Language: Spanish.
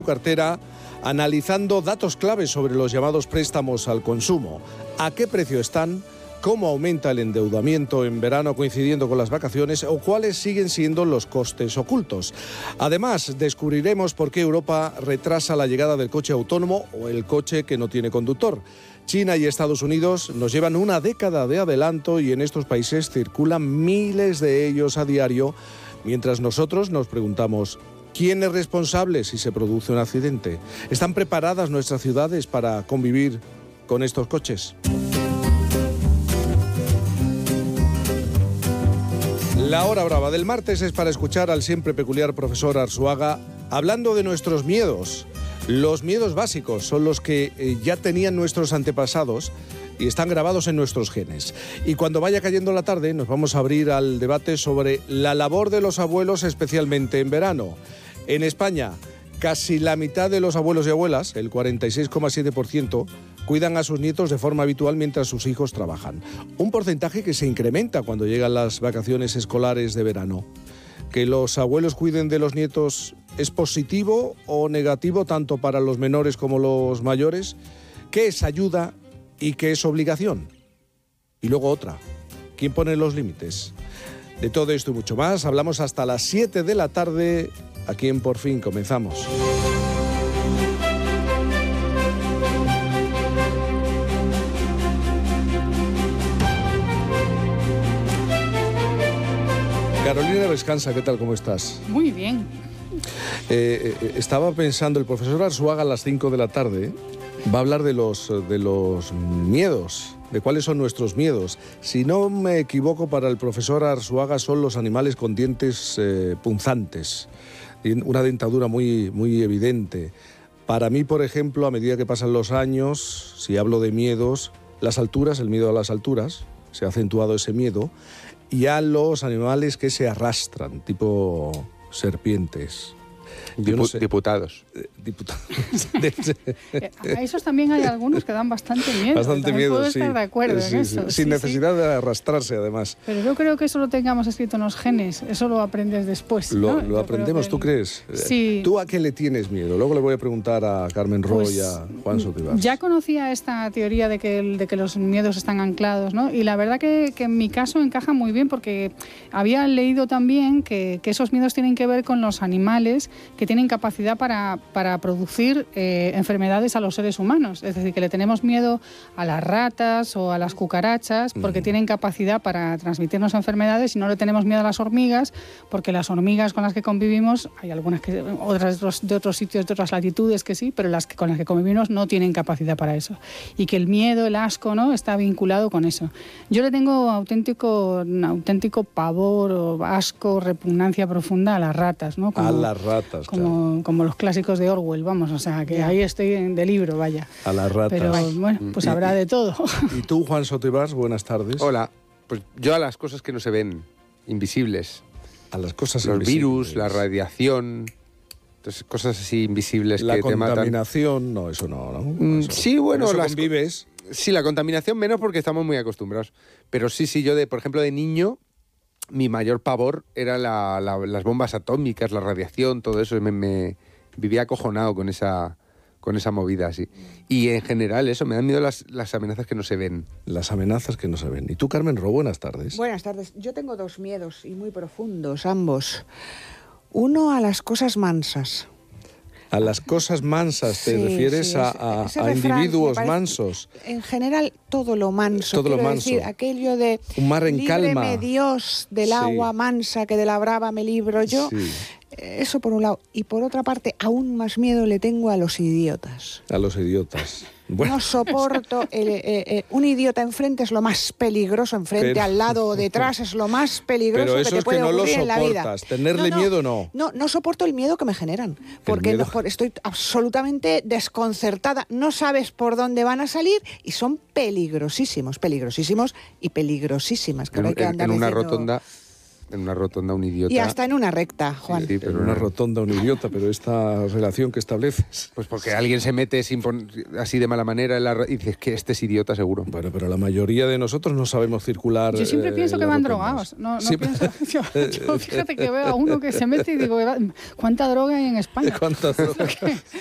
Cartera, analizando datos claves sobre los llamados préstamos al consumo. ¿A qué precio están? ¿Cómo aumenta el endeudamiento en verano coincidiendo con las vacaciones? ¿O cuáles siguen siendo los costes ocultos? Además, descubriremos por qué Europa retrasa la llegada del coche autónomo o el coche que no tiene conductor. China y Estados Unidos nos llevan una década de adelanto y en estos países circulan miles de ellos a diario, mientras nosotros nos preguntamos: ¿quién es responsable si se produce un accidente? ¿Están preparadas nuestras ciudades para convivir con estos coches? La hora brava del martes es para escuchar al siempre peculiar profesor Arzuaga hablando de nuestros miedos. Los miedos básicos son los que ya tenían nuestros antepasados y están grabados en nuestros genes. Y cuando vaya cayendo la tarde nos vamos a abrir al debate sobre la labor de los abuelos, especialmente en verano. En España, casi la mitad de los abuelos y abuelas, el 46,7%, cuidan a sus nietos de forma habitual mientras sus hijos trabajan. Un porcentaje que se incrementa cuando llegan las vacaciones escolares de verano. ¿Que los abuelos cuiden de los nietos es positivo o negativo tanto para los menores como los mayores? ¿Qué es ayuda y qué es obligación? Y luego otra, ¿quién pone los límites? De todo esto y mucho más hablamos hasta las 7 de la tarde, aquí en Por Fin Comenzamos. Carolina Vescanza, ¿qué tal? ¿Cómo estás? Muy bien. Estaba pensando, el profesor Arzuaga a las 5 de la tarde va a hablar de los miedos, de cuáles son nuestros miedos. Si no me equivoco, para el profesor Arzuaga son los animales con dientes punzantes, una dentadura muy, muy evidente. Para mí, por ejemplo, a medida que pasan los años, si hablo de miedos, las alturas, el miedo a las alturas, se ha acentuado ese miedo, y a los animales que se arrastran, tipo serpientes. Diputados. A esos también hay algunos que dan bastante miedo. Bastante miedo, puedo sí. estar de acuerdo en eso. Sin necesidad de arrastrarse, además. Pero yo creo que eso lo tengamos escrito en los genes, eso lo aprendes después, ¿no? Lo aprendemos, ¿tú crees? Sí. ¿Tú a qué le tienes miedo? Luego le voy a preguntar a Carmen Roy y a Juan Sotibás. Ya conocía esta teoría de que los miedos están anclados, ¿no? Y la verdad que en mi caso encaja muy bien, porque había leído también que esos miedos tienen que ver con los animales que tienen capacidad para producir enfermedades a los seres humanos. Es decir, que le tenemos miedo a las ratas o a las cucarachas porque tienen capacidad para transmitirnos enfermedades, y no le tenemos miedo a las hormigas porque las hormigas con las que convivimos, hay algunas que otras de otros sitios, de otras latitudes que sí, pero con las que convivimos no tienen capacidad para eso. Y que el miedo, el asco, ¿no?, está vinculado con eso. Yo le tengo un auténtico pavor o asco, repugnancia profunda a las ratas, ¿no? A las ratas, como los clásicos de Orwell, vamos, o sea, que ahí estoy de libro, vaya. A las ratas. Pero bueno, pues habrá de todo. ¿Y tú, Juan Sotibás, buenas tardes? Hola, pues yo a las cosas que no se ven, invisibles. A las cosas los invisibles. Virus, la radiación, entonces, cosas así invisibles la que te matan. La contaminación, no, eso no. Eso, sí, bueno, eso convives. Sí, la contaminación menos porque estamos muy acostumbrados. Pero sí, yo por ejemplo, de niño, mi mayor pavor era las bombas atómicas, la radiación, todo eso. Me vivía acojonado con esa movida así. Y en general eso, me dan miedo las amenazas que no se ven. Las amenazas que no se ven. ¿Y tú, Carmen Ro, buenas tardes? Buenas tardes. Yo tengo dos miedos, y muy profundos, ambos. Uno, a las cosas mansas. A las cosas mansas, ¿te refieres sí, a refrán, individuos mansos? En general, todo lo manso. Todo lo manso. Decir, aquello de un mar en líbreme calma. Dios del agua mansa, que de la brava me libro yo. Sí. Eso por un lado. Y por otra parte, aún más miedo le tengo a los idiotas. A los idiotas. Bueno. No soporto. Un idiota enfrente es lo más peligroso, enfrente, al lado o detrás es lo más peligroso que te puede ocurrir en la vida. Pero eso es que no lo soportas. Tenerle miedo, no. No soporto el miedo que me generan. Porque estoy absolutamente desconcertada. No sabes por dónde van a salir y son peligrosísimos y peligrosísimas. Claro, hay que andar en una diciendo... rotonda... en una rotonda un idiota. Y hasta en una recta, Juan. Sí, pero en una rotonda un idiota, pero esta relación que estableces. Pues porque alguien se mete así de mala manera y dices que este es idiota seguro. Bueno, pero la mayoría de nosotros no sabemos circular. Yo siempre pienso que van drogados. No pienso. Yo fíjate que veo a uno que se mete y digo, ¿cuánta droga hay en España? ¿Cuánta droga?